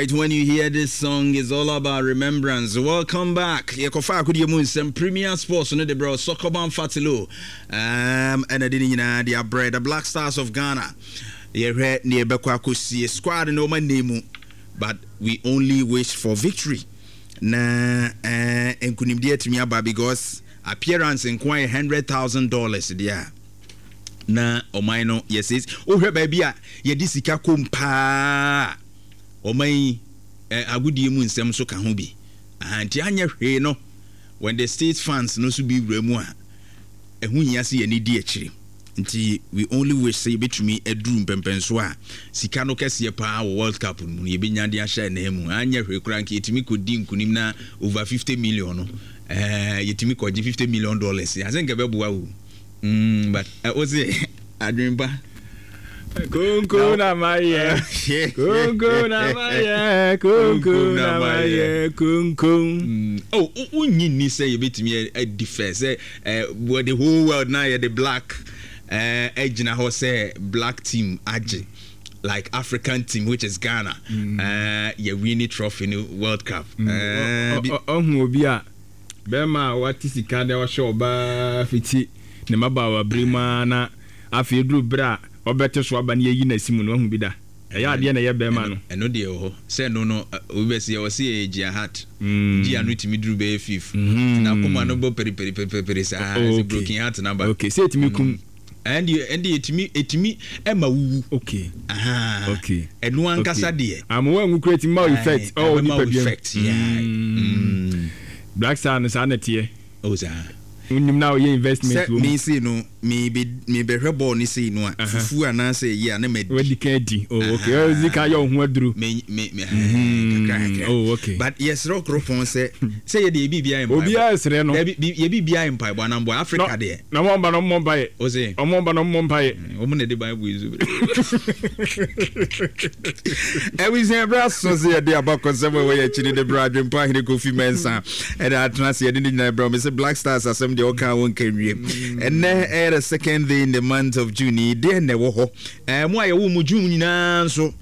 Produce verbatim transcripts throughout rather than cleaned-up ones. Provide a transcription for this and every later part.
right, when you hear this song, it's all about remembrance. Welcome back. Yekofa kudi mu some Premier Sports no de bro Sokoban Fatilo. Um and I didn't know the bread the Black Stars of Ghana. Ye read near Bekwakusi squad no my name, but we only wish for victory. Na eh enkunim dia timi aba because appearance in quite one hundred thousand dollars there. Na omaino yes is oh baby a ye disika kompa omai agudie mu nsem so ka ho bi anti anya hwe no when the state fans no so bi wramu a ehu hia se ye ni di akire nti we only wish say betumi eduru mpempenso a sika no kese pa World Cup mu ye benya de ahya na mu anya hwe kura nka etimi kodi nkunim na over fifty million no eh yetimi kodi fifty million dollars ya zenga beboa wo. Mm, but I was it. I dream ba. Kunku na maye, kunku na maye, kunku na maye, kunku. Oh, unyi ni say you bit me a defense. Say, uh, where the whole world now the black, uh, edge na ho say black team aje, like African team which is Ghana. Uh, you winning trophy in the World Cup. Uh, oh, who be a Bema what is the kind of show ba fiti. Ne mabawa brima na afedru bra obeto so aba ne yi na simu no hu bi da eya ade na ye be ma no eno de ho se no no obesi o se ejia hat dia no timi dru be fifth na kuma no bo peri peri peri peri sa se broken heart number okay say timi kum and you and etimi etimi e ma wu okay aha okay enu ankasa de am one create more effect oh ni pe effect yeah Black Star no sa na tie o sa unim now ye investment me see no me be me be hwebo ni see no fufu ana say ye na me we dikadi oh okay o zika yo hu aduru me me me oh okay but yes rock ropon say say ye dey bibia empire obi asre no ye bibia empire bo na mbo Africa dey na mo mba no mo mba ye o say o mo mba no mo mba ye o mo na dey bible izu e we say bra so say dey abako say we ye chiri dey bra dwem pa hine Kofi Mensah e da trans ye dey nyina bra me say Black Stars asem dey o ka won kanwie and na the second day in the month of June dey na wo ho eh mo aye wo mu June nyina so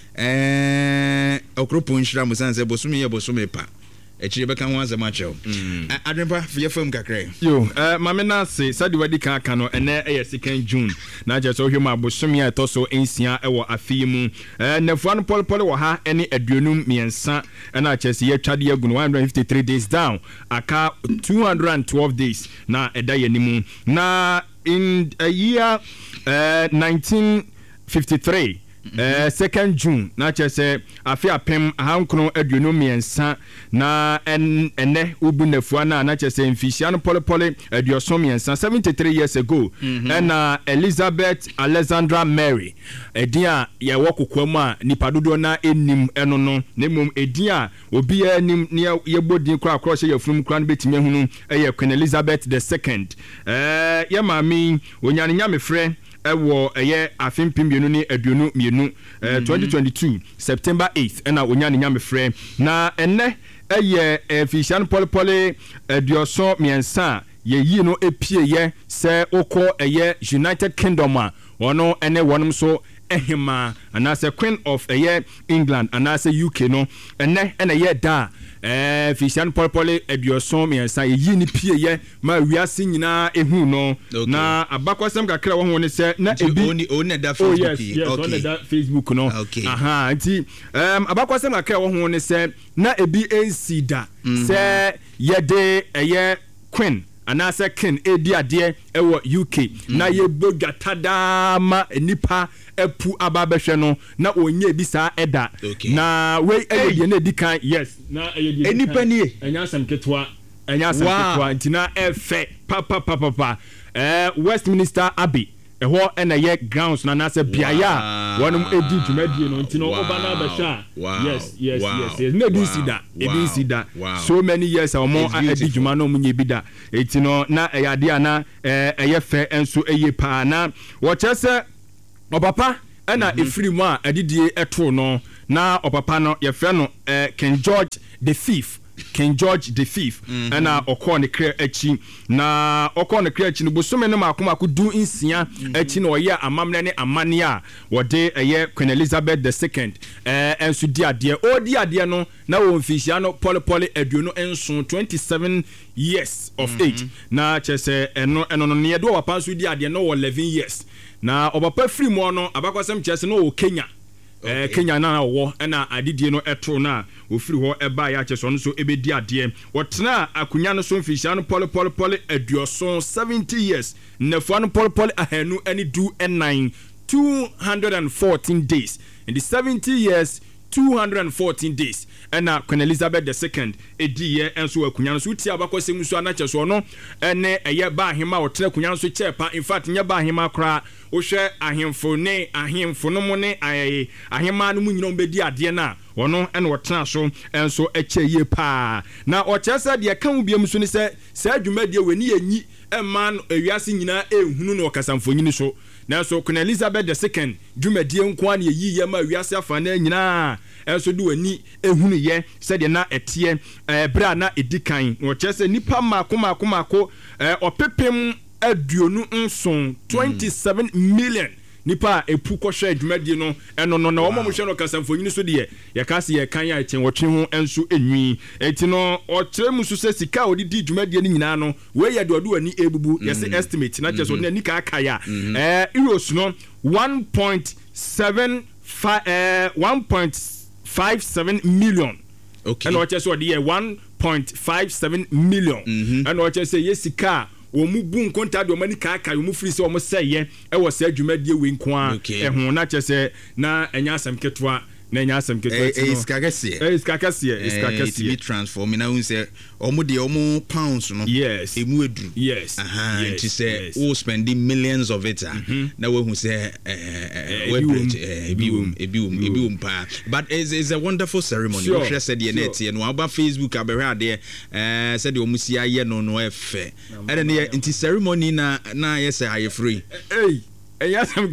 eh okropon hira mo sanse bosome ye bosome pa e chire beka ho azama chew adwempa fe fam kakra yo eh mame na se sadi wadi kan aka no ene e second June na je so hwema bosome ya to so ensia e wo afie mu eh nafua no polpole wo ha ene aduonum miensa na chese ye twade agu no one hundred fifty-three days down aka two hundred twelve days na eda yanimu na in a year uh, nineteen fifty-three Uh, second June na chese afi apem ahankron aduonu miensa na en ene ubu nafua na na chese mfisia no pole pole aduoso miensa seventy-three years ago mm-hmm. and uh, Elizabeth Alexandra Mary edia ye wokokwa mu a nipadodo na enim eno no nemom edia obi enim ne ye bodin kra akro hye yafrum kra no betime hunu eye Queen Elizabeth the second eh ye mami onyane nyamefre ewo eye afimpim bienu ni aduonu mienu twenty twenty-two September eighth ena onyane nyamefre na enne eye efisian polpole adioso miensa ye yi no epie ye se okọ eye United Kingdom a ono ene wonum so ehima anase Queen of eye England anase U K no enne ene ye da eh fishan polpole edioson miensa yi ni pie ye ma wiase nyina ehu no na abakwasem kakra wo ho ne se na ebi oni oni da Facebook oh, yes, yes, okay on da Facebook no okay. aha nti um abakwasem kakra wo ho ne se na ebi ensida mm-hmm. se ye de eye Queen anase kin edi ade e wo U K mm-hmm. na ye bogatada ma nipa epu ababehwe no na onye bi sa eda okay. na we eye na edikan yes na eye enipa nie enya sam ketwa enya sam ketwa ntina efe papa papa papa eh Westminster Abbey eho ena ye grounds na na se biaya wonum edi dwumadie no ntino oba na abehwa yes yes wow. yes yes na bi sida e bi sida so many years omo edi dwuma no munye bi da etino na eyade ana eye fe enso eye pa na wo chese opapa ena mm-hmm. efiri mu a adidie eto no na opapa no ye fe no King George the fifth King George the Fifth and uh okọ ne kra achi na okọ ne kra achi no bosome no mako mako du nsia achi no ye amamne ne amane a wode eye Queen Elizabeth the Second eh enso di ade o di ade no na wo mfisia no pole pole aduonu enso twenty-seven years of mm-hmm. age na chese eno eno no ne do wapanso di ade no eleven years na obapa free mo no abakwasem chese no wo Kenya. Okay. Eh, Kenya na wo na adidie no eto na ofiri ho eba ya che so no so ebedi ade wotena akunya no so mfihia no pole pole pole aduoso seventy years nefo no pole pole ahanu ani du nine two hundred fourteen days in the seventy years two hundred fourteen days and Queen Elizabeth the Second ediye enso akunya no so ti abakosem so na che so no ene eye ba ahema wotena akunya no so chepa in fact nya ba ahema kra wo hwe ahemfo ne ahemfo no mo ne aye ahema no mu nyina ombedi ade na wono ene wotena so enso eche ye pa na o chese de kan ubiem so ne se se adwumadie weni enyi emman ewiase nyina ehunu no kasamfo nyini so na so Queen Elizabeth the Second dwumadie nko an yeyi ye ma ewiase afa na nyina enso de wani ehunu ye se de na etie eh bra na edikan o chese nipa mako mako mako eh opepem aduonu nson twenty-seven million nipa epu kohwe adwumadie no eno no na wo mo hwe no kasamfonyini so de ye ka se ye kan ya echen wotwe ho enso enwi enti no o kire mu so se sika odidi adwumadie ni nyina no we ye de odo ani ebubu ye se estimate na just odina nika akaya eh euros no one point seven five eh one point five seven million. Okay, and what you saw the one point five seven million and what you say yes sika wo mu bu nkonta de o mani ka ka wo mu free se o mo seye e wo se adwumadie we nko a e ho na chese na enya asem ketwa na enya asem ketwa e iskakase e iskakase e iskakase e transform na un se o mu de o mu pounds no yes e mu edru yes aha nti se wo spending millions of it na we hu se eh we ebium ebium ebium pa but is is a wonderful ceremony we share said the net no aba Facebook abehwe ade eh said o mu sia ye no no efe ene ne nti ceremony na na yes aye free eh yes I'm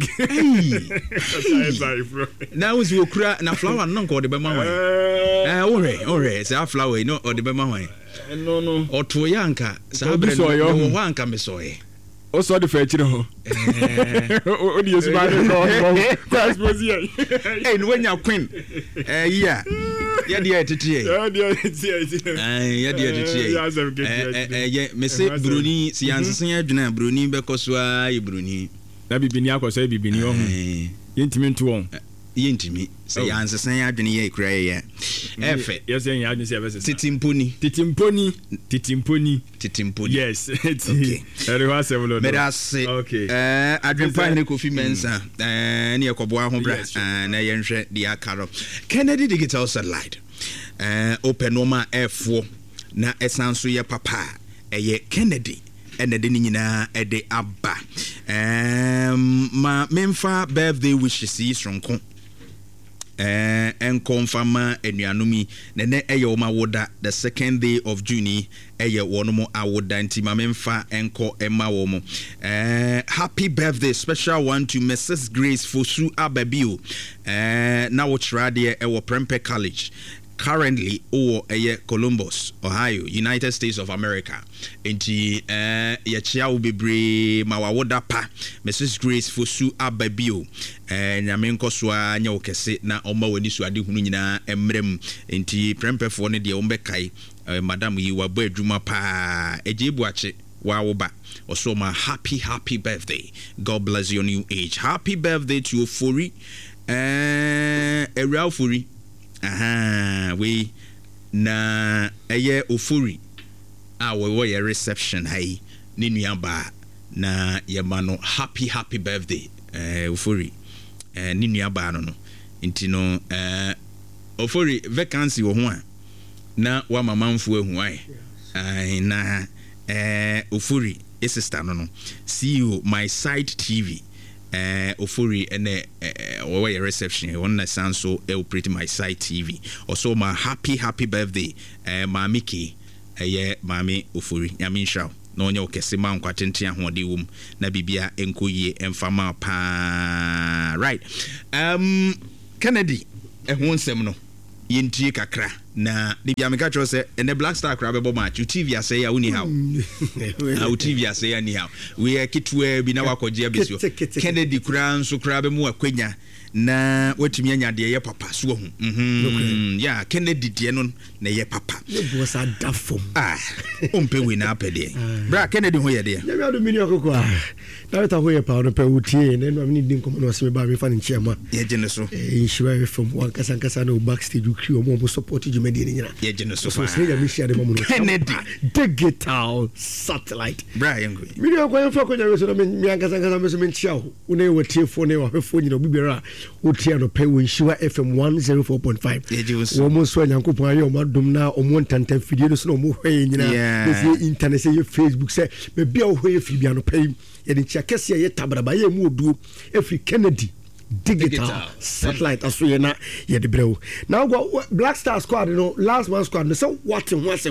sorry bro now is you kura na flower no ko de be ma wan eh ore ore say flower no o de be ma wan no no oto yanka sa bre no wo anka me soye o so de fa chire ho o di yesu ba de ko ko expose ye eh no nya queen eh yeah ya dia tete ya dia tete eh ya dia tete eh eh me say broni si yansesen adwuna broni be koso a ye broni na bibini akoso bibini ho yentimi nto won yentimi say yansesen adwene ye kura ye efe yes yen adwene se bese titimponi titimponi titimponi titimponi yes okay eri wa se bolo medase okay eh adwempa ne Kofi Mensa eh ne yakoboa ho bra na yenhwe de akaro Kennedy Digital Satellite eh open normal F four na esanso ye papa eye Kennedy ene de nyina ede aba um ma memfa birthday wishes yi sonko eh en confirma enuanomi ne ne eye o ma woda the second day of June eye wono awoda nti ma memfa enko ema wo mo eh happy birthday special one to Missus Grace Fosu Ababio eh na wo trade e wo Prempeh College currently or a Columbus, Ohio, United States of America. Enti eh ya chia ubebre mawawoda pa Missus Grace Fosu Ababio eh nyamenko soa nya okese na oma wani so ade hunu nyina emrem enti Prempeh fo ne de ombekai eh, madam yi wabo adwuma pa ejebu ache wawoba also my happy happy birthday. God bless your new age. Happy birthday to Ofori eh Ewra Ofori. Aha, we na eye Ofori a we wo ye reception hai ni nuaba na ye ma no happy happy birthday eh Ofori eh ni nuaba no no nti no eh Ofori vacancy wo ho a na wa mamanfo ahu ai ai na eh Ofori e sister no no C E O My Side T V eh Ofori ene we your reception one na sound so operate My Side T V also my happy happy birthday eh Mami K eh Mami Ofori yamin shaw no nya okese ma nkwatente ahode wom na bibia enkoyie emfama pa right um Kennedy ehun sem no yentie kakra na de bia meka tro say ene Black Star crab bo match T V asay ya woni how na T V asay ya ni how we kitwe bi na wakoje abesio Kennedy kura nso crab mu akwanya na watumi anya de ye papa so hu mhm ya Kennedy de no na ye papa le boss adafom ah ompe we na apede bra Kennedy ho ye de ya me ado mini okoko ah na weta ho ye pa no pe utie na no amini din komo no se ba me fa ni chiama ye gene so eh shiwa from one kasa kasa no backstage you crew mo support you media ni nyina ye gene so so say ya me share de mo no Kennedy digital satellite bra yango mini okoko fa ko nya so no me kasa kasa me so me chia ho una we tie fo ne wa fo nyina bibira utie no pe we shiwa F M one oh four point five wo mo so nyankopon ayo ma dum na o mo ntanta video no so no mo hwe nyina be internet say Facebook say be bia o hwe fi bia no pe ye ni chia kese ye tabraba ye mu odu every Kennedy digital, digital satellite aso ye na ye de brew now go Black Star squad no last one squad no so what in what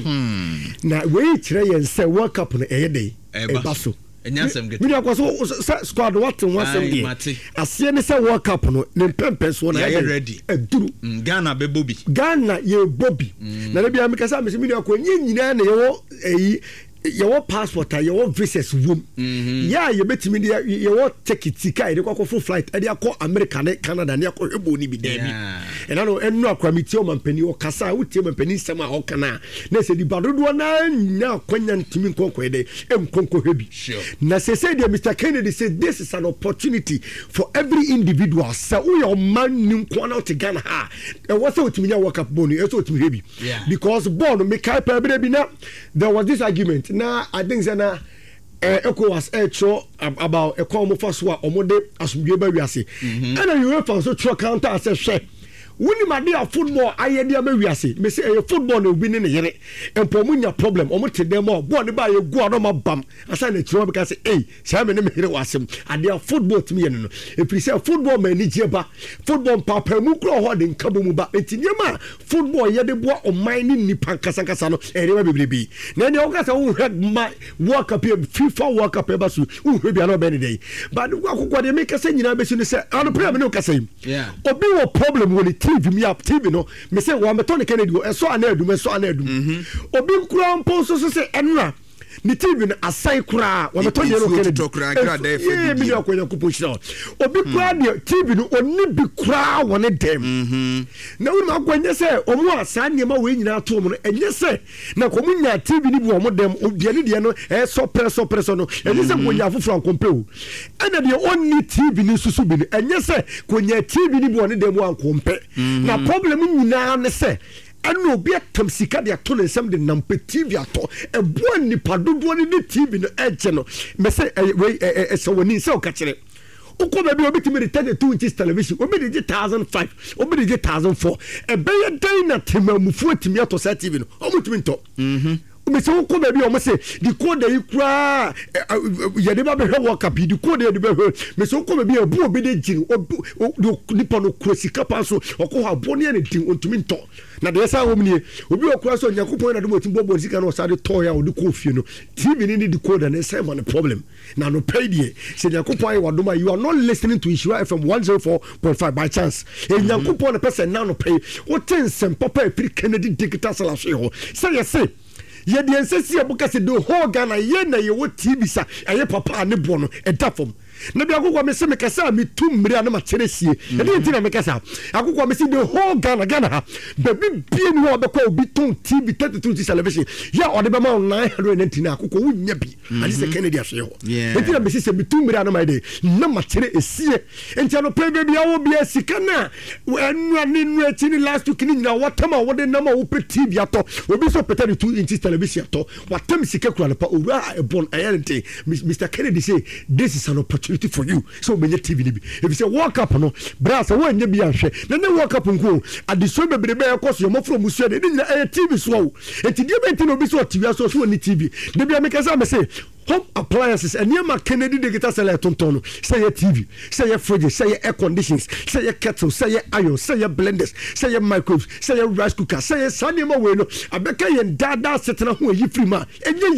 na we kire ye say World Cup no e dey e baso enyasem get we go so squad what in what some dey asie ne say World Cup no ne pempe so na ye ready eduru Ghana be bobi Ghana ye bobi na le bia me kasa me se me ko nyina na ye wo eyi your passport your visas room yeah you bet me your ticket ticket you go for flight e dey call America Canada na call ebo ni bi dey and I know enu akwamiti o mampani o kasa o tie mampani sema o kana na se di badodo na nya kwanya ntimi nkonko dey enkonko hebi na se say dey Mister Kennedy said this is an opportunity for every individual so your man ni nkwana to Ghana ha e wo say otimi nya work up bonu e so otimi hebi because born me kai pa bi na there was this argument na I think na eh ECOWAS eh cho about e come for so omode asumdwe ba wiase and you refer so tro counter as hwe woni ma dey football ayede ma wiase me say football no bi ne ne yere empo munya problem omo te dem o ball ne ba ye go no ma bam asa na tro because say eh sha me ne me here wasem ade football timi ye no e pri say football ma ni jeba football papa mu kro ho de nkabo mu ba etinye ma football ye de bo oman ni nipa kasa kasa no e re ba bebrebe na ne o kasa wo hwe ma World Cup FIFA World Cup e ba so wo hwe bia no be ne dey but akokwa de me kasa nyina be so ne say ano problem ne o kasa yi obi wo problem wo ni T V me up T V no me say wa me Tony Kennedy go so ana adum so ana adum obi nkura mpo so so say enra ni T V no asai kura wa me Tony Kennedy kura kura dey fe bi me akonya kupo shira obi kura de T V no oni bi kura woni dem na woni akonya say omo asa niema we nyina to omo no enye say na ko munya T V ni bi omo dem de ne de no e so preso preso no enye say konya afufra nkompe ena de oni T V ni susu bi enye say konya T V ni bi woni dem ankompe na problem nyina ne say eno obi atam sika de ato ne nsam de nampe T V ato ebo nipa dodo ni T V no eje no me say we e so woni se o ka kire uko baby obi timi thirty-two inches television obi de one thousand five obi de one thousand four e be ye dan na temamufu atimi ato sa T V no o mutimi nto mhm me say uko baby o me say the code yi kura ye de ba be World Cup the code ye de be me say uko baby ebu obi de jiri nipa no krosika pa so okọ ha boni ne din ontumi nto na de sa wo mnie obi okura so nyakopon na de motim bobo sika na o sa de to ya o de ko fie no T V ni the code na say man problem na no pay die se nyakopon ayi wadoma you are not listening to Ishira F M one oh four point five by chance e nyakopon na person na no pay o tensem papa e pri Kennedy digital salash ho say yes say ye de ensesi abuka se do ho Ghana ye na ye wo T V sa eye papa ne bo no e da fom na bi akokwa me se me kasa me tumri na ma cheresie e de ntina me kasa akokwa me se the whole Ghana Ghana ha baby bi ni wo be kwa obi ton T V thirty-two inch television ya ode be ma nine hundred ninety na akokwa wunya bi ali se Kennedy ahwe ho ntina me se me tumri na ma de na ma chere esie ntia no pe baby awo bi asika na enu ani nu echi ni last week ni nyina watama wo de na ma wo pe T V ato obi so pe thirty-two inch television ato watam sika kura na pa owura ebon ayante Mister Kennedy say this is an opportunity for you so many T V ni bi if you say World Cup no brass wo anya bi ahwe na na World Cup nko adeso bebrebe yakọ so mo from musu de ni na T V so enti de benti no bi so T V so so ni T V de bia me kasa me say home appliances and near my Kennedy digital seller tonton say your T V say your fridge say your air conditions say your kettle say your iron say your blenders say your microwaves say your rice cooker say your sanima we no abeka yen dada setena ho yi free ma enye ye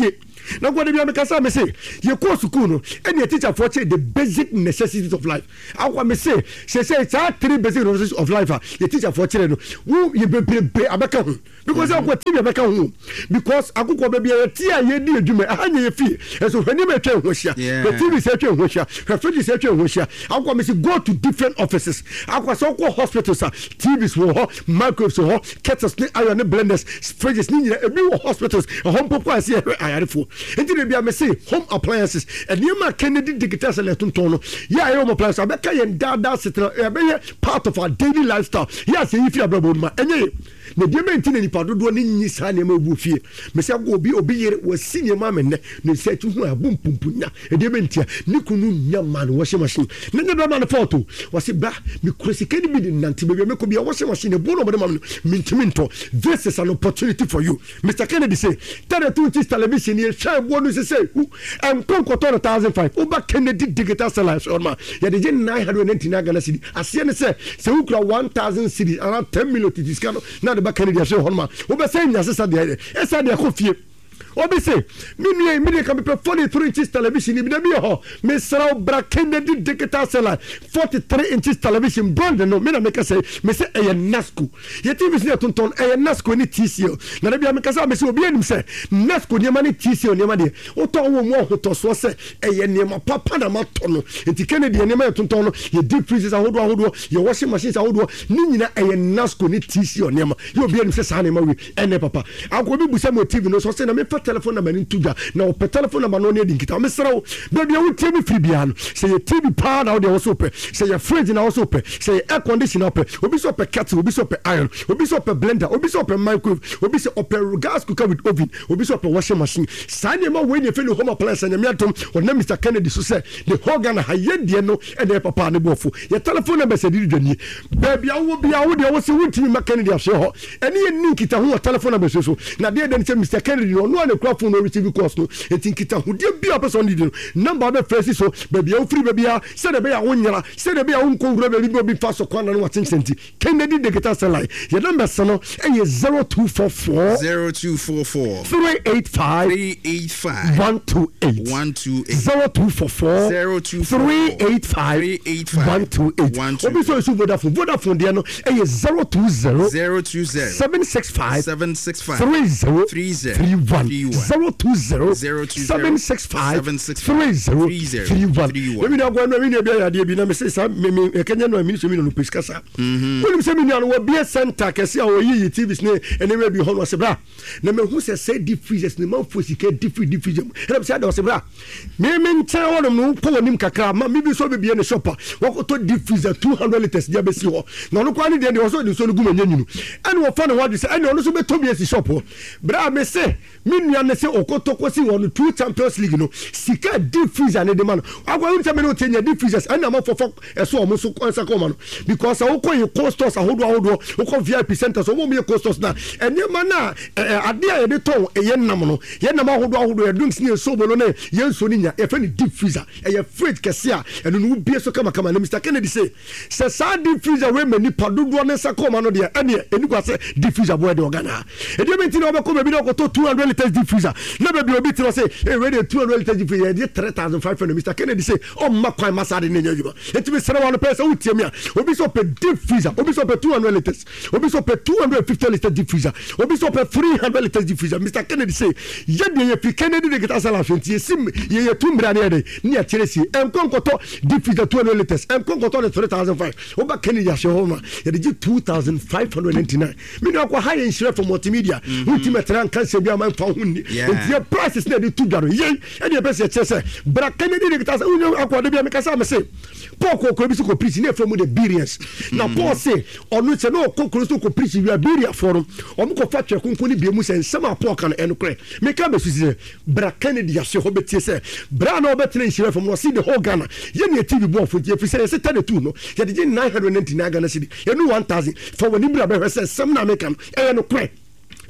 Now what be make say me say you go school no and your teacher for the basic necessities of life. I want me say say say it's three basic necessities of life. Your teacher for children who you be be abeka ho because I go team abeka ho because akoko be be tia ye di adwuma anya ye fi so when you make ho hia the T V say twa ho hia the fridge say twa ho hia akoko me say go to different offices akoko so go hospitals T Vs wo microwaves wo kettles ni iron blenders fridges ni nyina ebi wo hospitals home popo ase ayarefo enti de bia me say home appliances and you ma Kennedy digital select tonton no ya yo appliances abeka ye dada setra e part of our daily lifestyle yes if you are brabo ma enye na de mentin ni padodo ni nyi sa na ma bu fie me say go obi obi yere wo senior ma me ne no say tu hu abum pumpunya e de mentia ni kunu nya man washing machine na ne do man photo wo say ba me krosi kedi bi nante be me ko bia washing machine e bo no bo ma mintiminto this is an opportunity for you Mister Kennedy say thirty-two inch television here share bo no say who and konkoto one thousand five over Kennedy digital sellers on ma ya de nine hundred ninety-nine Ghana cedi ase ne say say who kra one thousand cedi around ten million to discount na de ba Kennedy ase on ma wo be say nya sesa de esa de ko fie obi say me nua me dey can be forty-three inches television bi na bi ho me sraw bra Kennedy digital seller forty-three inches television brand no me na make say me say e Nasco ye T V ne tonton e Nasco ni T C L na da bi me kasa me say obi anim say Nasco ne ma ni T C L ne ma de o to wo mo ho to so say e ne ma papa na ma to no enti Kennedy ne ma tonton no ye deep freezers ahodo ahodo ye washing machines ahodo ni nyina e Nasco ni T C L ne ma ye obi anim say sa ne ma wi ene papa akobi busa mo T V no so say na me telephone number in tuja na op telephone number no need nkita me srawo baby wo tie me free bia no say your T V power na wo de wo so pe say your fridge na wo so pe say air conditioner pe obi so pe kettle obi so pe iron obi so pe blender obi so pe microwave obi so pe gas cooker with oven obi so pe washing machine say na ma we ne fe no home appliance na me atom on Mister Kennedy so say the organ haye de no e de papa ne bofo your telephone number say di dwani baby wo bia wo de wo say wo timi ma Kennedy ahye ho ene ye ni nkita ho telephone number so so na de de say Mister Kennedy no no phone no receive cost no etinkita ho de bia person need no number be fresh so baby o free baby a say de be ya wonyara say de be ya wonko wura be bi fa so kwana no watin senti Kennedy digital cell line your number so e zero two four four zero two four four three eight five three eight five one two eight one two eight zero two four four zero two four three eight five one two eight obi so so Vodafone Vodafone de no e zero two zero zero two zero seven six five seven six five three zero three zero three one zero two zero seven six five three zero three one maybe na gwa no we ne bia ya de bi na me say sa me me kenya no amini so me no pesika sa woni se me no wo bia center kese a wo yi T Vs ne ene me bi ho no se bra na me hu se say deep freezers ne ma fosika deep deep freezer na me say da se bra me me ntia wo no po wonim kakra ma me bi so be bia ne shopper wo to deep freezer two hundred liters dia be si ho na no kwa ne de wo so de so no guma nyanyinu ene wo fa no wo de se ene no so be to bi si shop ho bra me say me nua ne se okoto kosi won two Champions League no sika deep freezer ne de man agwa won tell me no tenya deep freezers and na fofo eso o mo so konsa ko man because a wokọ ye costers ahodo ahodo wokọ V I P centers o mo me costers na ene man na ade a ye de ton e ye nam no ye nam ahodo ahodo e drinks ne so bolo ne ye nso ni nya e fa ni deep freezer e ye fridge kese a eno no bie so kama kama na Mister Kennedy say se sa deep freezer we mani padodo ne sa ko man no de ene eni kwa se deep freezer boy de organa e de menti na obeko be bi no ko two hundred liters deep freezer na be bi obi tiro say e we de two hundred liters deep freezer de three thousand five hundred Mister Kennedy say o ma kwan masade ne nyajuma enti me sere one person utie me obi so pe deep freezer obi so pe two hundred liters obi so pe two hundred fifty liters deep freezer obi so pe three hundred liters deep freezer Mister Kennedy say ye de ye fi Kennedy de get asala fenti sim ye ye tumbra ne de ne akere si en konkoto deep freezer two hundred liters en konkoto de three thousand five oba Kennedy ya homa ye de two thousand five hundred ninety-nine me no kwa high insurance for multimedia uti metran kan se bia man fa hunni enti ye prices ne de tu dwaro ye e de be se chese bra Kennedy de get asala unyo akwa de bia me kasa me say Paul ko bi so ko preach ne from the experience na Paul say onu se no ko ko so ko preach we abiria forum o mo ko fa twa kunku ni biemu se nsema Paul kan eno kre me ka be susi bra Kennedy ya se ho betie se bra na obetene nhire from no see the whole Ghana ye ne T V bo for tie fi se se thirty-two no ye de nine hundred ninety-nine Ghana cedi ye no one thousand for when bra be se sem na me kan e no kre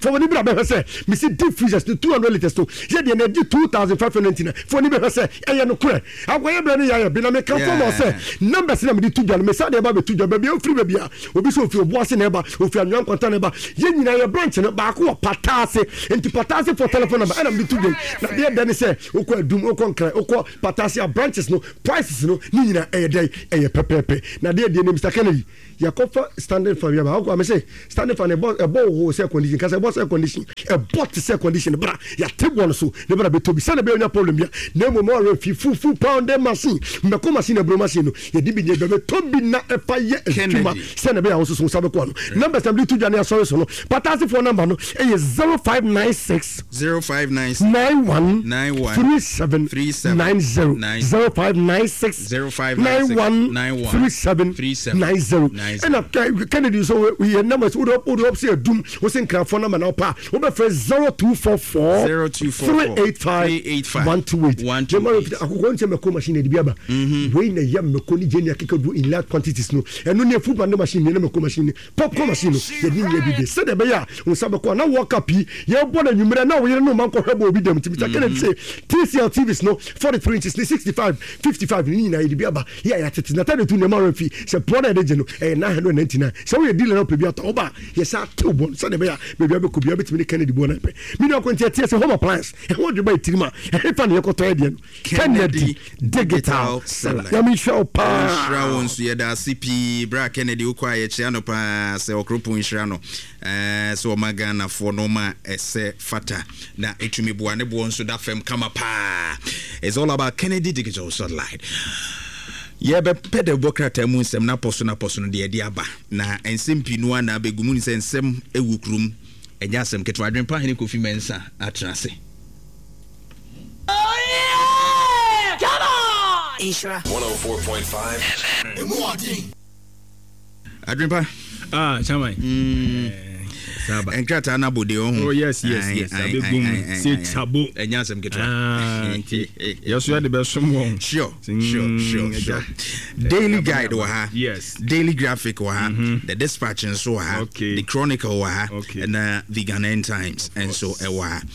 for when you be say me see deep freezers to two hundred liters to say the energy two thousand five hundred ninety-nine for when you say eh no kure agoye bre no ya be na me kan for say numbers na me di two jan me say dey ba be two jan be free baby a obi so ofi obo ase na ba ofi anwan kwanta na ba ye nyina ya branch no ba ko patase enti patase for telephone number and am di two jan na dey dem say okọ adum okọ nkran okọ patase branches no prices no ni nyina eh dey eh pepepe na dey dey Mister Kennedy ya kofa standing for yaba how I say standing for a ball a ball say condition cause a ball say condition a bot say condition bra ya table so ne bra be to bi say na be onya problem ya na mo mo re fi full full pound machine me ko machine bro machine no ya di bi ne be to bi na e pa ye etuma say na be ya so so sabe ko no number seventy two jania sorry so no patasi for number no e zero five nine six zero five nine six nine one nine one three seven three seven nine zero zero five nine six zero five nine one nine one three seven nine zero and Kennedy so we numbers would up would up say doom was in phone number now pa we be zero two four four zero two four four three eight five one two eight one two eight akoko nche me ko machine de biaba we na yam me ko ni genia kika do in large quantities no eno ne food band machine ne me ko machine popcorn machine no ye ni ye bi de say de be ya on sabe ko na work up ye bo na nwumre na we no man ko hwebo obi dem Mister Kennedy say T C L T Vs no forty-three inches sixty-five fifty-five ni na ye biaba ya ya tete na tade tu ne ma refi say product de je no eh nine hundred ninety-nine so we deal no pebi ato oba yes a to bon so de be ya bebi be ko bia betimi Kennedy bo na pe mi no kwenti tie say home appliance e ho de ba itirima e fa ne ko to e de no Kennedy digital seller ya mi show pa shra won so ye da C P bra Kennedy ukwa ye chia no pa se okropo nhra no eh so magana for no ma ese fata na etumi bo ane bo nso da fam kama pa. It's all about Kennedy digital satellite. Yeah, be pede bokrata mu nsem na poso na poso no de de aba na ensem pinu na begumu ni nsem ewukrum enya asem ketwa adwen pa hene Kofi Mensa atrase. Oh yeah! Come on! Ishra one oh four point five adwen pa ah chamai mm Saba. Enkrata na bode ohun. Oh yes yes yes. Abegum say tabo. Enya asem ketwa. Ah. Yes you are the best one. Sure. Sure, sure, sure. Daily Guide wa ha. Yes. Daily Graphic wa ha. The Dispatch and so ha. Okay. The Chronicle wa ha. Okay. And uh, the Ghanaian Times and so e wa ha.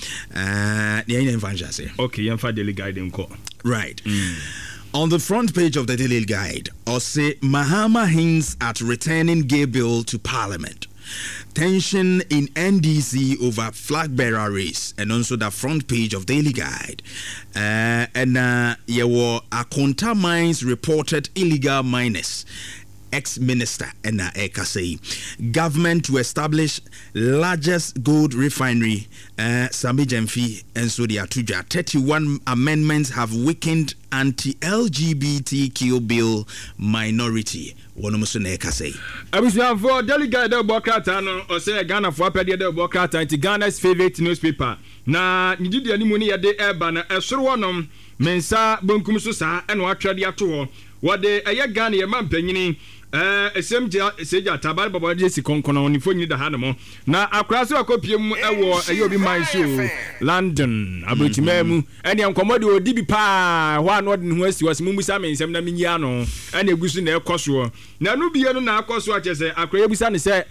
Uh, the ina infanja say. Okay, yamfa Daily Guide nko. Right. On the front page of the Daily Guide, or say Mahama hints at returning gay bill to Parliament. Tension in N D C over flag bearer race, and also the front page of Daily Guide. Uh, and uh, there were Akonta mines reported illegal miners. Ex-minister Enna Ekasei. Government to establish largest gold refinery. Uh, Sami Jemfi and so the Atuja. thirty-one amendments have weakened anti-L G B T Q bill minority. One of them Ekasei. Abusian for Daily Guide of Bokata no or say Ghana for Pedia de Bokata into Ghana's favorite newspaper. Na nidi ani muni ya de eba na esoro wonom mensa bonkum so sa eno atwade ato wo de eye Ghana ye mampanyini eh esem ja seja tabar baba de si konkono ni fonyi da hanamo na akra so akopiem ewo eye obi man so London abutimemu ene enkomode odi bi pa ho no de ho asi wase mumusa mensem na menyi ano ene egusu na ekoso na no biye no na akoso achese akra ebusa ne se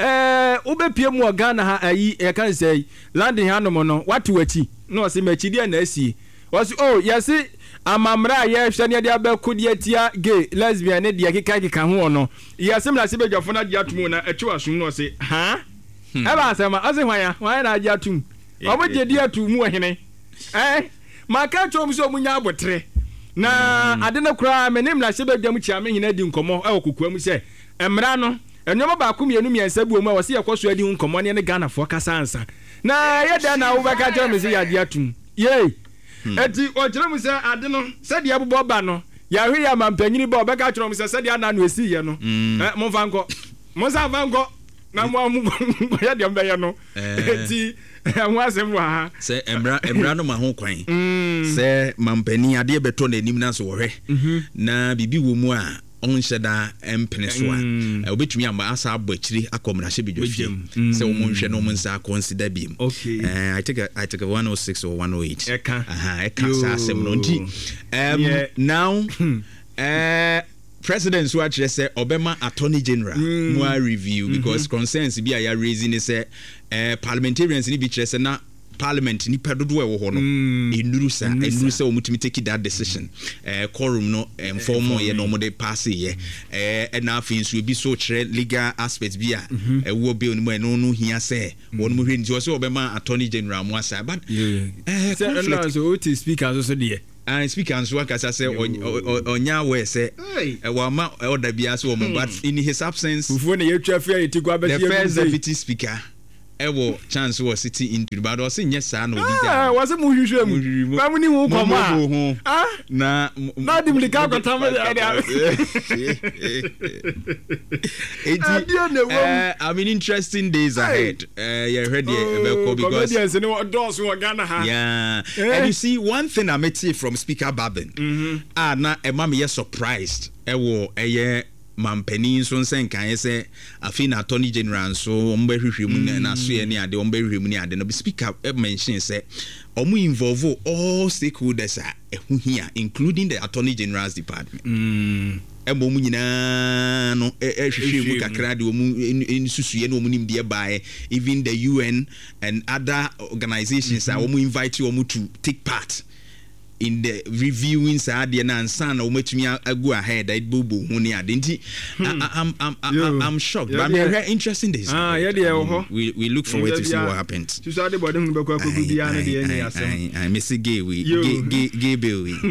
eh ubepiem wo Ghana ha ayi e kan say London hanamo no watu wachi no se machidi na asi wase oh yesi amamra ye hwene de abaku de atia gay lesbian ne de keka keka ho no yasem na se bedwafo na de atum na etwa asum no se ha e ba asema ase hwan hwan na de atum obo je de atum mu hene eh maka chom so munya abotre na ade na kura menim na se bedwam chia me hene di nkomo e okukua mu se emra no enwoma ba ku mienu miensa buo mu a wose yakoso adi nkomo ne ne Ghana fo kasa ansa na ye da na wo baka chom se ya de atum ye eti ojere mu se ade no se de abobọ ba no ya hwe ya mampanyini ba obeka choro mu se se de ana no esi ye no eh mo vanko mo sa vanko na mo mo ya de mbe ye no eti ho asem wa ha se emra emra no ma ho kwan se mampani ade beto na enim na so wo hwe na bibi wo mu a on sheda empene so a obetumi amba asa abachiri akomra hye bedwafie se wo monhwe no monsa consider bim eh I take a, I take a one oh six or one oh eight aha eka sa asem no nti um now eh president so actually say Obama Attorney General mm. more review because mm-hmm. concerns be a raising say uh, parliamentarians ni bi kire say na parliament ni pedodo e wo ho no enuru sa enuru sa o mutimi take that decision eh quorum no inform ye no mo de pass ye eh na afin so bi so kire legal aspect bi a e wo be onimo no no hia say won mo hwe nti o say Obama Attorney General mo asa but eh so o ti speaker so so de and speaker and so one kasa say onya we say e wa ma order bia so mo but in his absence fufu na ye twa fia ye ti gwa be the first deputy speaker ewo chance was sitting into the bad or say yes sir no be there ah was mu hwehwe mu ba mu ni hu komo ah na na dim le ka kwata me eh I mean interesting days ahead uh you heard the because comedians no doors wo Ghana ha yeah and you see one thing I met from Speaker Babin ah na e ma me surprised ewo eye mampani so nsen kan say afina Attorney General so omba hwehwemu na so ye ne ade omba hwehwemu ne ade no be speaker mention say omu involve all stakeholders a ehu hia including the Attorney General's department mm emo mu nyina no ehwehwemu kakra de omu ensusuye no omu nim de bae even the U N and other organizations are omu invite you to take part in the reviewing side and ansa na umetumi agu ahead that bobo hu ne ade nti I'm I'm I'm I'm shocked but I'm very interesting this ah yeah dey ho we we look forward to see what happens to say the body hu be kwa kogu bia na dey any asem I miss gay we gay gay bill we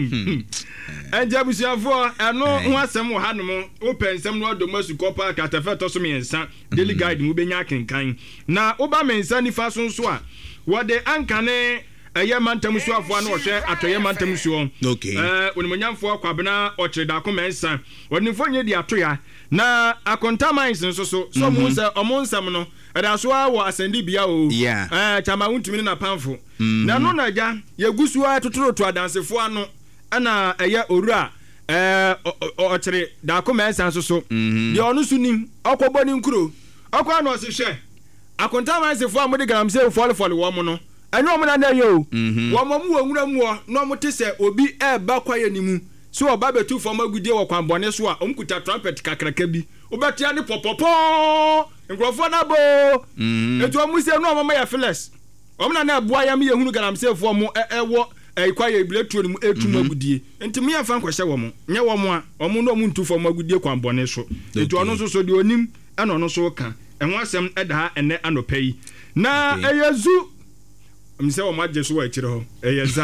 and jabusiafo eno hu asem wo hanom open sem no adomasu kopa katafe to so me ensa daily guide mu benya kenkan na oba mensa ni fa so so a wo de ankane eye mantam suafo na ohwe atoye mantam suo okay eh onimonyamfo kwabena ochireda komensa onimfo nye di atoya na akonta mines nso so so mu nsa omunsam no eda so awo asandi bia o eh chama untumi na pamfo na no na ja yegusu atotoroto adansefo ano ana eye orura eh ochire da komensa nso so de onu sunim okoboni nkuro okwa na osihwe akonta mines fo amode garamse fol fol wo mo no anyo mo na na yo wo mo mu wura mu no mo te se obi e ba kwaye ni mu so oba betu fo magudie wo kwambone so a omkuta trumpet kakraka bi obetia ni popopo nkrofo na bo etu omu se no mo ya feles omo na na bua ya me yehunu garamse fo mo ewo e kwaye biletu ni mu etu magudie enti me ya fa nkwhye wo mo nye wo mo a omo no mu ntu fo magudie kwambone so etu ono so so de onim ana ono so ka enho asem eda ha ene anopai na eyezu mse o maje so wa chire ho eyeza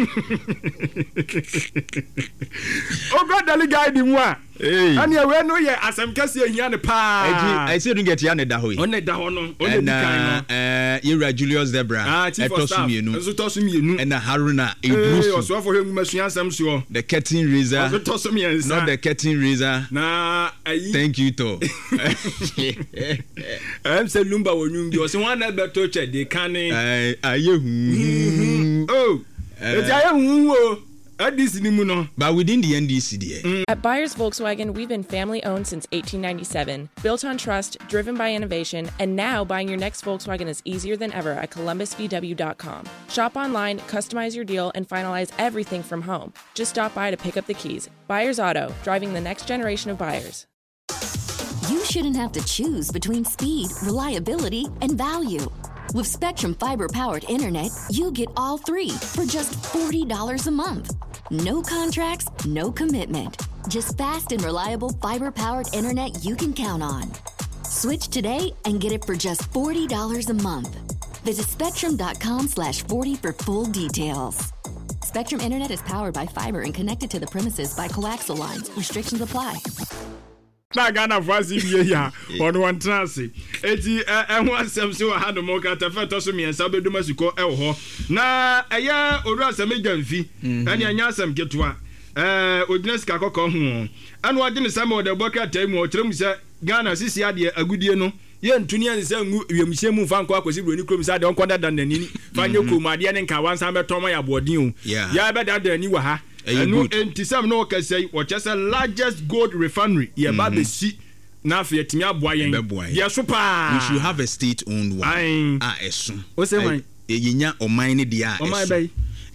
ogo dali guide mu a ani we no ye asem kase ehia ne pa I say don't get ya ne da ho yi on ne da ho no on ne dikan no eh Yura Julius Debra etosumienu etosumienu and Haruna Idrusu o so for hemu masua asem so the curtain raiser etosumiensa not the curtain raiser na ayi thank you to am say lumba wonum bi o se wan na beto che de kan eh aye oh it's aye hu o adisi ni mu no but within the N D C there at Buyers Volkswagen we've been family owned since eighteen ninety-seven, built on trust, driven by innovation, and now buying your next Volkswagen is easier than ever at columbus v w dot com. Shop online, customize your deal, and finalize everything from home. Just stop by to pick up the keys. Buyers Auto, driving the next generation of buyers. You shouldn't have to choose between speed, reliability, and value. With Spectrum fiber-powered internet, you get all three for just forty dollars a month. No contracts, no commitment. Just fast and reliable fiber-powered internet you can count on. Switch today and get it for just forty dollars a month. Visit spectrum.com slash 40 for full details. Spectrum Internet is powered by fiber and connected to the premises by coaxial lines. Restrictions apply. na Ghana voice bi ya on one trance eti ehun asem se wa hanu mo ka tafe to so miensa be duma siko e wo ho na eya oru asem gamfi ene anya asem ketua eh odines ka kokko hu anu age ne sam de boka tai mu o kirem se Ghana sisi ade agudie no ye ntuni an se ngu wiemhye mu fa nko akosi broni krom se ade onko dada nanini fa nye komade ne nka wansa betom ya bodin o ya be dada ni wa ha enu entisam no kasai wo chese largest gold refinery ye ba be si na afia timi aboa yen ye so pa you should have a state owned one ah eso o se man ye nya oman ne dia oman bay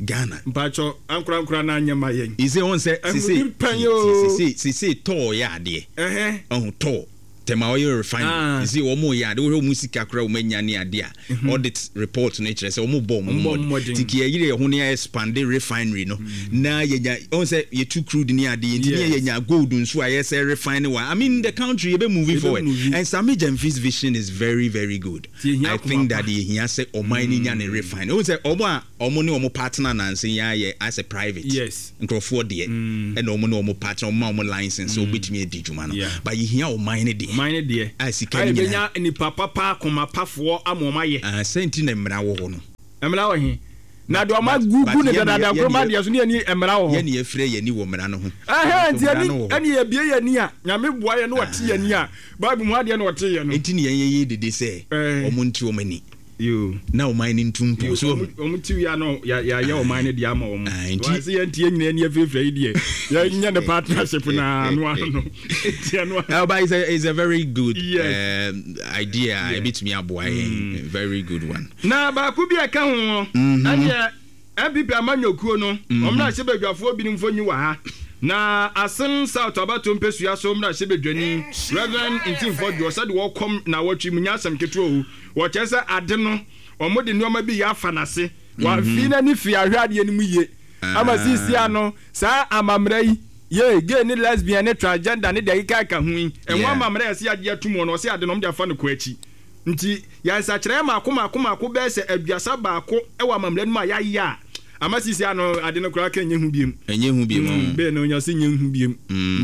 Ghana. Mpacho ankura ankura na anya mayen. Is it on say see see see see to ya de. Eh eh. To. Tema oil refinery. See omo ya de wo musika kra o manya ne ade a. Audit report no kire say omo bom mo. Tiki yire ho ne expand refinery no. Na yenya on say ye too crude ne ade ntimi yenya gold nso a ye say refine wa. I mean the country be moving forward. And Sammy Jemfi's vision is very very good. I think that he here say o mine nya ne refine. On say omo a omo ne omo partner na nse ya ye as a private. Yes. Nkrofo de. And omo ne omo partner omo omo license so betimi edi djuma no. But you here o mine de. Mine de. I see can you ni papa pa koma pafo amoma ye. Ah senti na mmra wo ho no. Mmra wo he. Na do ma gugu ne dada da kroma de so ne ani mmra wo ho. Ye ne efre ye ni wo mmra no ho. Eh nti ani ani ye bie ye ni a nyame boa ye no wote ye ni a bible mu ade no wote ye no. Enti ne ye ye dede se omo nti o mani. You now mining tumpo so omuti ya no ya ya ya o mine dia ma omo wa se yenti nyina ni afefre die ya nya the partnership na no ano tie no but it's a, it's a very good yes. uh, idea yeah. A bit me aboa mm. Very good one na ba ku bi aka ho anya abibi amanyokuo no omna se badwafo bi nimfo nyi wa ha na asen South Abato mpesua so mra se bedwani Reverend Intimfo do said wo kom na watwi munya asem ketro wo chese ade no omode nneoma bi ya afanase wa fi na ni fi ahwade ni mu ye ama sisi ano sa amamra yi ye gay ni lesbian ni transgender ni de ka ka hu enwa amamra ya se ade atumo no se ade no mde afa no kwachi nti ya nsa kire ma akoma akoma akoma be se aduasa ba ko e wa amamra ni ma ya ya amasisi ano ade no kura ka nye hu biem enye hu biem be no nya se nye hu biem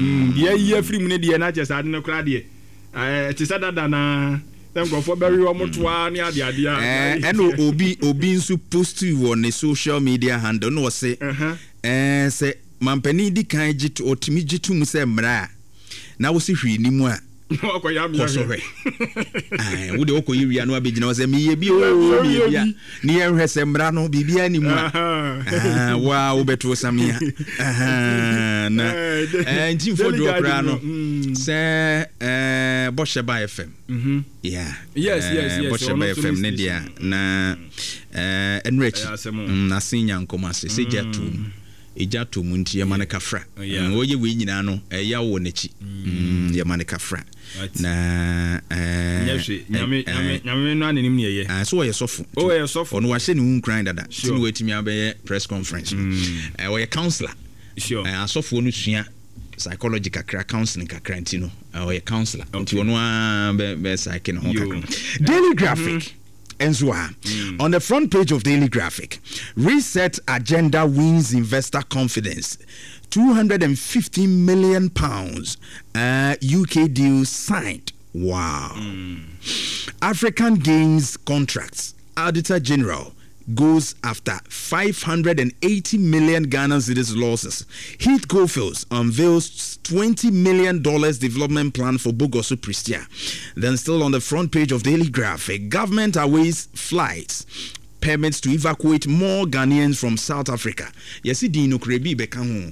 ye ye free mu ne de na chese ade no kura de eh ti sadada na dem go for bury omotoa ne ade ade eh and obi obi nso post you on the social media handle no say eh say mampani di kan git otimi gitu mu se mra na wo se hwi ni mu a okoya mi sorry ai wo de okoyi wi anu abegina wo se mi ye bi o mi ye bia ni ye hwe se mra no bibia ni mu ah wa wo beto samia ah na eh Ntimfo do kra no se eh Bosheba F M mhm yeah yes yes yes Bosheba F M ne dia na eh enrich na sinya nkomase se jatu ejato mu ntie manekafra oye we nyina no eya wo nachi ya manekafra na eh nyame nyame nyame no anenim ne ye ah so ye sofo oh ye sofo ono wa hye ne hu kran dada sinu wetimi abeye press conference eh wo ye counselor sure eh asofo no sua psychological kakra counseling kakra ntino or ye counselor nti ono a be be psyche no kakra Daily Graphic Enzwa. Mm. On the front page of Daily Graphic, Reset Agenda wins investor confidence. two hundred fifty million pounds uh, U K deal signed. Wow. Mm. African Games contracts. Auditor General goes after five hundred eighty million Ghana cedis losses. Heath Goldfields unveils twenty million dollars development plan for Bogoso Pristia. Then still on the front page of Daily Graphic, government awaits flights permits to evacuate more Ghanaians from South Africa. Yesi Dino Krebi Bekamu.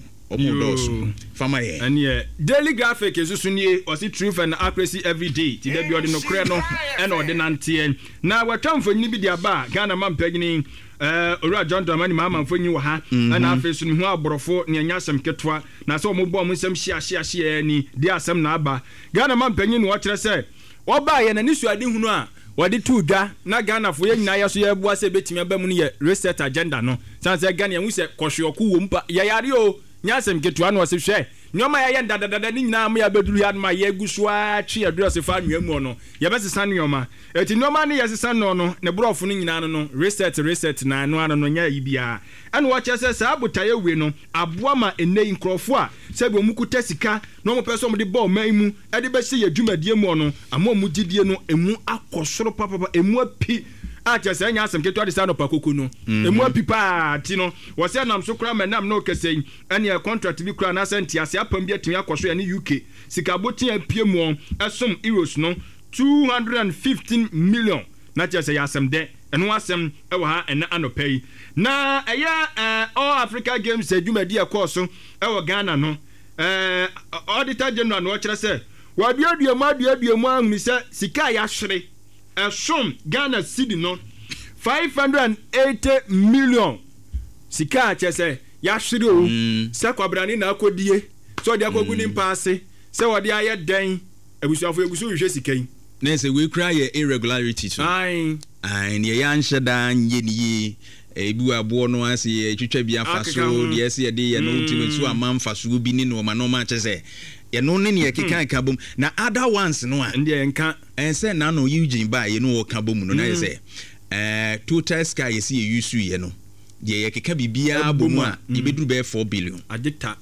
Famaye. And yeah, Daily Graphic is usually or see truth and accuracy every day. Today be ordinary creno and ordinary. Now we're time for Nibidia Bar, Ghana man pegging. Uh, Ora John Dramani Mama for you ha, and I face in who borofo near Yasam Ketwa. Now so move on with some share share share any dear some naba. Ghana man pegging what I say. What buy an issue I didn't know. What the two da na Ghana for you na so ya bua se betimi abamuni reset agenda no. Sans Ghana we say koshoku wumpa yayario. Nyasem ketua no se hwe nyoma ya yenda dadada ni nyina ma ya beduru ya ma ya gusua twi adress fa nwam no ya besesa nyoma eti nyoma ne yesesa no no ne brofo no nyina no no reset reset na no ano no nya yibia ene wo chese sa abutaye we no aboa ma enei nkrofo a se be omukuta sika no mo peso mo de ball man mu e de be hye yadwumadie mu no ama mu gidie no emu akosoro papa emu api acha se nya asem ketu ade sa no pakoko no emu apipa ti no wo se nam so kra manam no kese ene e contract bi kra na senti ase apam bi atimi akoso ya ne U K sika botin apie mu esom euros no two hundred fifteen million na cha se ya asem de eno asem e wo ha ene anopai na eya all Africa Games adwumadi akoso e wo Ghana no eh auditor general no kire se wa duadua mu aduadua mu ahuni se sika ya hwere Eshom Ghana cedi no five hundred eighty million sika che se ya hwere o se kwabrane na akodie so de akogu ni mpaase se wode aye den abusuafo egusu hwe sika yi na se we kra ye irregularity so ai ai ne ya nhye da nye ni ebu abo no ase etwetwa bi afa so de ase de ye no timi so amamfa so bi ni no ma no ma che se ye no ne ne keka ka bom na other ones no a ndi enka ense na no Eugene ba ye no ka bom no na ye se eh total sky ye se ye use ye no ye ye keka bibia bom a ye beduru be four billion adita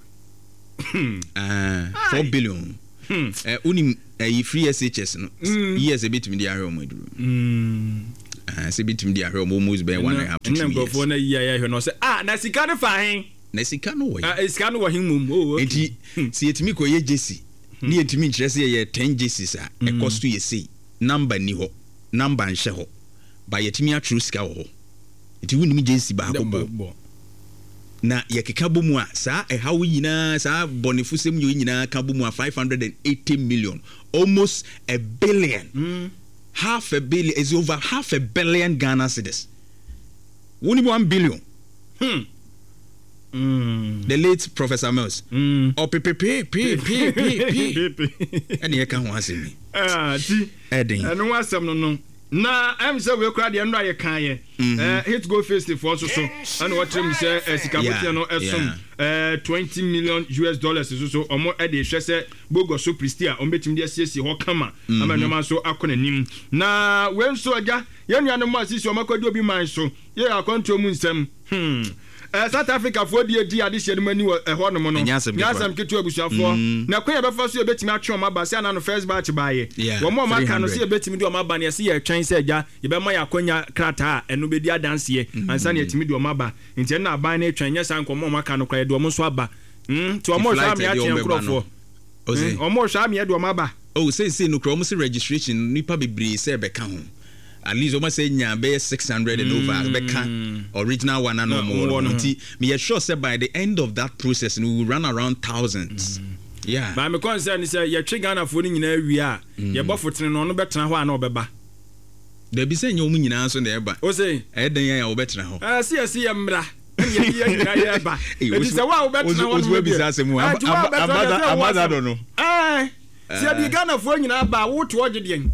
ah four billion eh unim eh free S H S no yes e betimi di ahwe o maduru mm ah se betimi di ahwe o almost be one and a half to two years go na yi ahwe no say ah na sika no fa hen na sika no wo ah sika no wo hen mum oh enti si etimi ko ye jesi ni etimi nkyere se ye ten jesis a e cost ye sei number ni ho number nhye ho ba yetimi atru sika ho enti wuni mi jesi ba ko bo na yekeka bomu a saa e hawo nyina saa bonifusem yo nyina ka bomu a five hundred eighty million almost a billion mm. half a billion is over half a billion Ghana cedis woni one billion hmm mm. The late Professor Mills mm. oh p p p p p p and ye kan ho asemi ah ti edin eno wasem no no na am say we kra de no aye kan ye eh hit go festival so so and what them say sikabuti no esom eh twenty million U S dollars so so omo e de hwe say bogo so pristia o betim de asiesie ho kama ama no so akona nim na we nso aja ye nua no mo asisi o makodi obi man so ye akonto mu nsem hmm Uh, South Africa for the D addition many uh hono no nyasam ketu abusuafo na kwen befa so ebetimi atwe o maba se na no first batch baaye wo mo maka no se ebetimi di o maba ne se ye twen se agya ye be ma yakonya krata eno be di adanse ansa na etimi di o maba nti na aban na etwen nyesa nko mo maka no kwa de o mo so aba mm to o mo sha me atwe nkrofo o mo sha me de o maba oh say say no kro mo se registration nipa bebre se be ka ho at least almost say nya be six hundred and over be can original one and no more me are sure say by the end of that process we will run around thousands mm. yeah but my concern is say ye twe Ghana for ni nyina wi a ye bofotene no no betena ho a na obeba there be say nya omu nyina so na eba o say e den ya obetena ho ah see see ye mra ye ye nyina ye eba e say wa obetena ho no be say asemu amada amada do no eh see di Ghana for nyina ba wo to ogede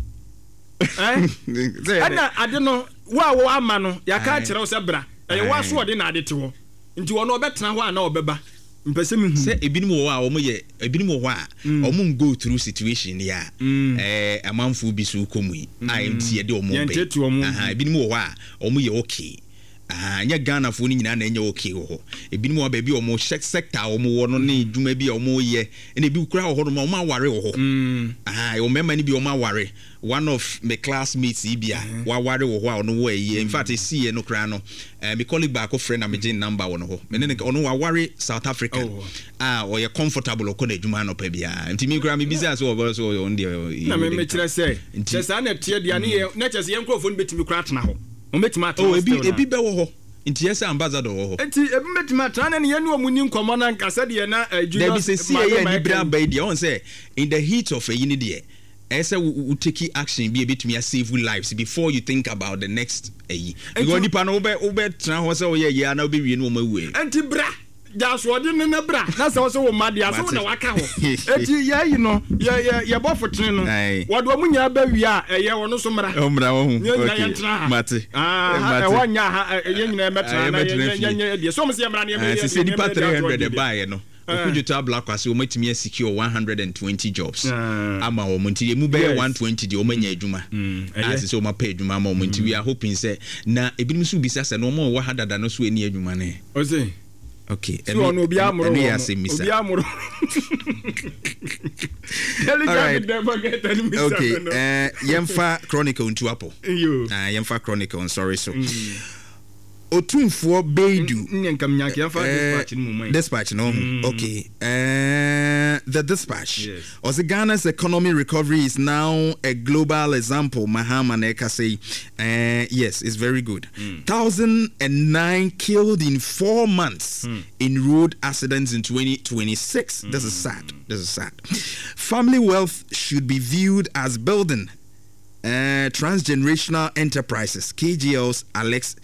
eh ana ade no wa wo ama no ya ka kire wo se bra e wa so ode na ade te ho nti wo no obetena ho a na obeba mpese mi hu se ebinim wo a wo mo ye ebinim wo a o mo go through situation ya eh amanfo bi so komu yi a mtie de o mo be aha ebinim wo a o mo ye okay ah nya Ghana fo ni nyina na nya okay ho ebinim wo ba bi o mo sector o mo wo no ne dwuma bi o mo ye na ebi kura ho no mo aware ho ah o mema ni bi o mo aware one of my classmates ibia wa ware wo ho a no wo ye in fact see ye no kra no eh me colleague back friend am gin number wo no ho me ne ono wa ware South Africa ah o ye comfortable ko na dwuma no pa bia nti me kra me business wo so on dey na me me kire say chesa na tie dia ne ye na chesa ye nkrofo no betimi kra tena ho o betimi ata oh ebi ebi be wo ho nti yes ambassador wo ho nti ebi betimi ata na ne ye no mu ni nkomo na nkasa de na Julius there be say ye ni bra ba dia on say in the heat of a yini de ese we take action be betimi a save lives before you think about the next eh because nipa no be be tran ho say o ye ye na obi wie no ma wu enti bra jaso odi ne na bra na se wo so wo made aso na waka ho enti ye yi no ye ye ye bofotene no wodo mu nya ba wi a ye wo no so mra o mra wo hu okay mate ah e wonya ha ye nyina emetra na ye ye ye so mo se mra na ye se nipa three hundred e buy no okujuta black kwase o matimi secure one hundred twenty jobs ama o monti mu be one twenty de o manya adwuma as so ma pay adwuma ama o monti we are hoping say na ebinim so bisa say no mo wa hadada no so eni adwuma ne o say okay so on obi amuro obi asemisa obi amuro okay eh yemfa chronicle ntu apo ah yemfa chronicle sorry so Otumfo Beidu nkam nyake afa dispatch no moment dispatch no okay uh the dispatch yes. Also Ghana's economy recovery is now a global example Mahama Neka say uh yes it's very good mm. one thousand nine killed in four months mm. in road accidents in twenty twenty-six mm. This is sad this is sad family wealth should be viewed as building uh transgenerational enterprises K G L's Alex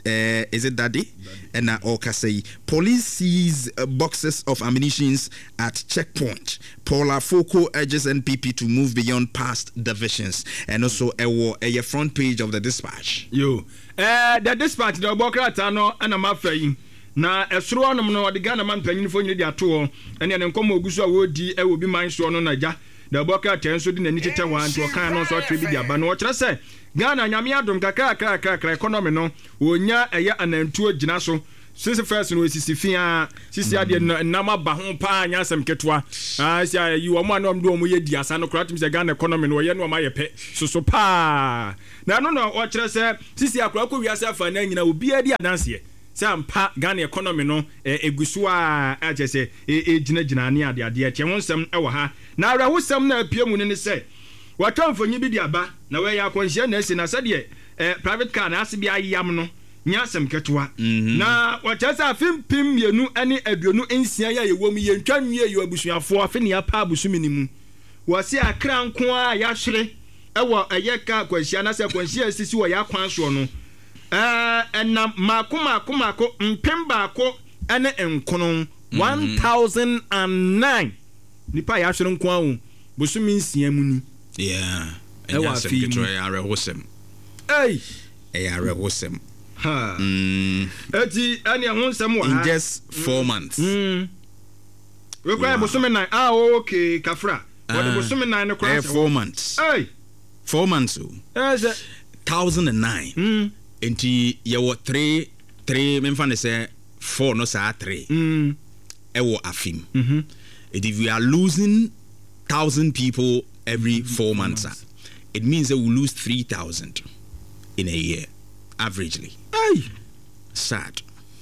uh, is it Daddy? And now say police seize uh, boxes of ammunitions at checkpoint. Paula Foko urges N P P to move beyond past divisions. And also a war a front page of the Dispatch. Yo, uh, the Dispatch the Bokrata no and I'm afraid. Na esro anom no de Ghana man panyin fo nyidi ato ene ne nkomo ogusu a wodi e wo bi man so no naja the Bokrata enso di nani tete wan to kan no so atwe bi dia ba no kire se Ghana nyame adom kakra kakra kakra economy no wonya eye anantuo gina so since first no sisi fia sisi ade nama ba ho pa anya asem ketwa ah sia yi wo ma no do mo ye di asa no kratum se Ghana economy no ye no ma ye pe so so pa na no no o kire se sisi akra ko wiase afa na nyina obi adi adanse sampa Ghana economy no egusu a agese e gina gina ne ade ade che wonsem e wo ha na awra wosem na apia mu ne se watamfonyi bi diaba na we ya konhia na esi na sade eh private car na ase bi ayam no nya sem ketwa na wachasa afimpim yenu ene aduonu ensia ya yewom ye ntwanwie ye abusuafo afi ne apa abusumini mu wose akra nko a ya hwere ewo eyeka kwanhia na se kwanhia sisi wo ya kwan so no eh enam mako mako mako mpem baako ene enkono one thousand nine nipa ya hwere nko a busumi nsia mu ni. Yeah, and you have to try a rehosem. Hey, a rehosem. Ha. Eti, any a wonsome in just four months. Hmm. We cry Busumi nine. Ah, okay, Kafra. What was Busumi nine across four months? Hey, four months. Oh, thousand and nine. Hmm. Enti, you were three, three, memfane say four, no, sir, three. Hmm. Ewo afim. Hmm. If we are losing thousand people every four months, it means that we lose three thousand in a year, averagely. Hey, sad.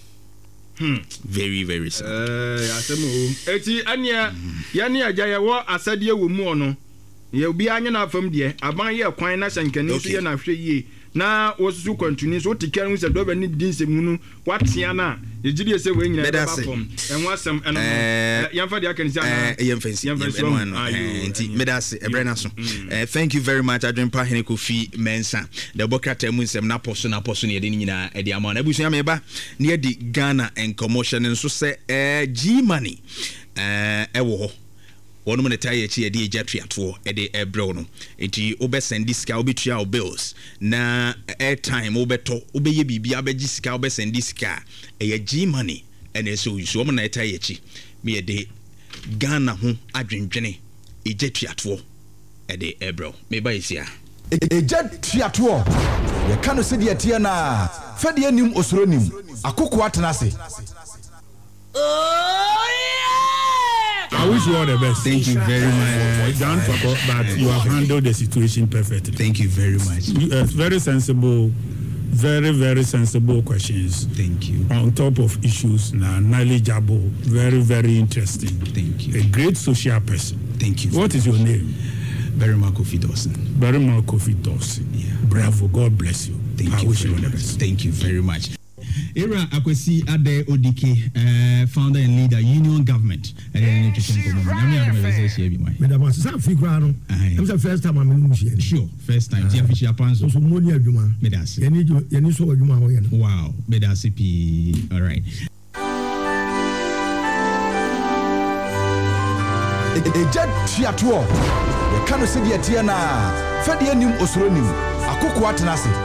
Hmm. Very, very sad. Eh, asemu. Eti anya, yani aja ya wo asade wo mu ono. Ye obi anya na afam de, aban ye kwan na hyankani so ye na hwe yie. Na wosusu continue so tikere hu se do ba ni dinsem nu watia na ye gidi se we nyina ba fam enwa asem eno yamfa de akanisi ana eh yamfansi yamfansi enti medase ebrena so eh thank you very much Adwempa Hene Kofi Mensa the Bokrata mu nsem na poso na poso ne de nyina e de ama na busu am eba ne de Ghana en commotion nso se eh G money eh ewo ho wonu ne taye chi ede ejatwiato ede ebrew no enti obesendi sika obetua o bills na airtime obeto obeye bibia abegi sika obesendi sika eye G money ene so yusu omo na taye chi me ede Ghana ho adwendwene ejatwiato ede ebrew me ba yisia ejatwiato ye kanu se de tie na fa de anim osoro nim akoko atena se. I wish you all the best. Thank you very much. Don't forget, but you have handled the situation perfectly. Thank you very much. You, uh, very sensible, very, very sensible questions. Thank you. On top of issues, now knowledgeable, very, very interesting. Thank you. A great social person. Thank you. What is your name? Berima Kofi Dawson. Berima Kofi Dawson. Yeah. Bravo. God bless you. Thank I you. wish you all the much. best. Thank you very much. Era Akwesi Ade Odike, uh, founder and leader, Union Government. Medam sa fi kra no. Am sa first time am no share. Sure, first time. Ti afishi apanso. So mo ni adwuma. Medasi. Yani yani so adwuma ho ye no. Wow, medasi pi. All right. Ejet tiato. Ye kanu se de tie na fa de anim osoro nim akoko atena se.